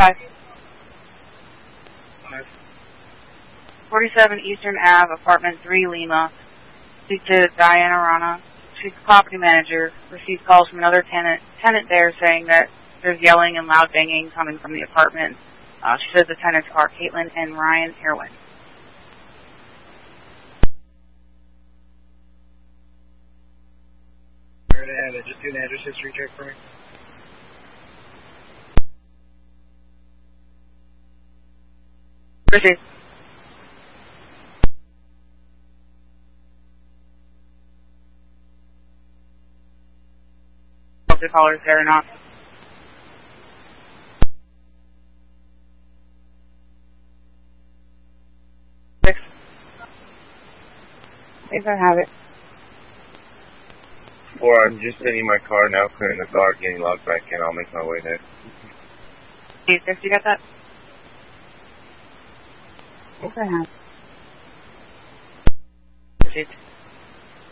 5. 47 Eastern Ave, apartment 3, Lima. Speak to Diana Rana. She's the property manager. Received calls from another tenant there saying that there's yelling and loud banging coming from the apartment. She says the tenants are Caitlin and Ryan Irwin. Just do an address history check for me. Proceed. The callers there or not. Six. If I have it. 4, I'm just sitting in my car now, clearing the car, getting logged back in. I'll make my way there. 6, you got that? If I have. Proceed.